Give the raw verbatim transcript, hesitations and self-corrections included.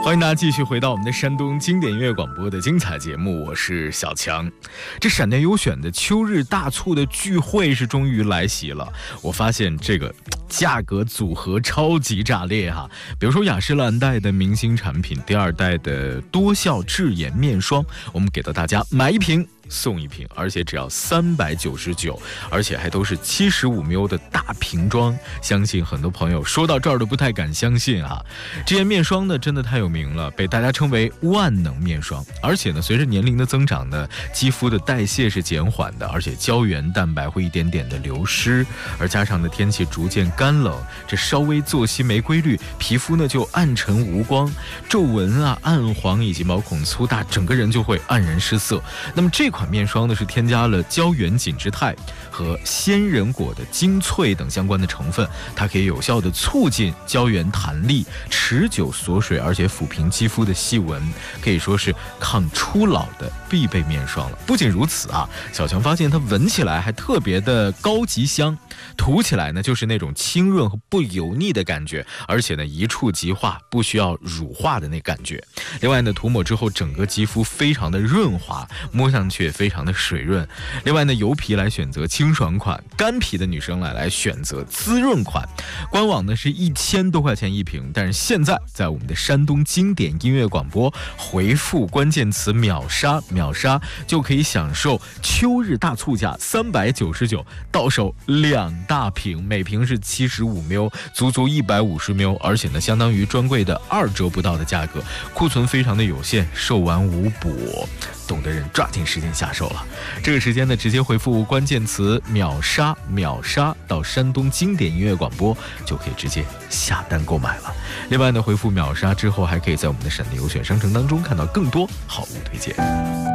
欢迎大家继续回到我们的山东经典音乐广播的精彩节目，我是小强。这闪电优选的秋日大促的聚会是终于来袭了，我发现这个价格组合超级炸裂哈！比如说雅诗兰黛的明星产品第二代的多效智颜面霜，我们给到大家买一瓶送一瓶，而且只要三百九十九，而且还都是七十五 ml 的大瓶装。相信很多朋友说到这儿都不太敢相信啊！这些面霜呢，真的太有名了，被大家称为万能面霜。而且呢，随着年龄的增长呢，肌肤的代谢是减缓的，而且胶原蛋白会一点点的流失，而加上呢天气逐渐干冷，这稍微作息没规律，皮肤呢就暗沉无光，皱纹啊、暗黄以及毛孔粗大，整个人就会黯然失色。那么这款面霜呢是添加了胶原紧致肽和仙人果的精粹等相关的成分，它可以有效的促进胶原弹力，持久锁水，而且抚平肌肤的细纹，可以说是抗初老的必备面霜了。不仅如此啊，小强发现它闻起来还特别的高级香，涂起来呢就是那种清润和不油腻的感觉，而且呢一触即化，不需要乳化的那感觉。另外呢，涂抹之后整个肌肤非常的润滑，摸上去也非常的水润。另外呢，油皮来选择清爽款，干皮的女生来来选择滋润款。官网呢是一千多块钱一瓶，但是现在在我们的山东经典音乐广播回复关键词秒杀秒杀，就可以享受秋日大促价三百九十九，到手两大瓶，每瓶是七十五 ml， 足足一百五十 ml， 而且呢相当于专柜的二折不到的价格，库存非常的有限，售完无补，懂的人抓紧时间下手了。这个时间呢，直接回复关键词秒杀秒杀到山东经典音乐广播，就可以直接下单购买了。另外呢，回复秒杀之后，还可以在我们的闪电优选商城当中看到更多好物推荐。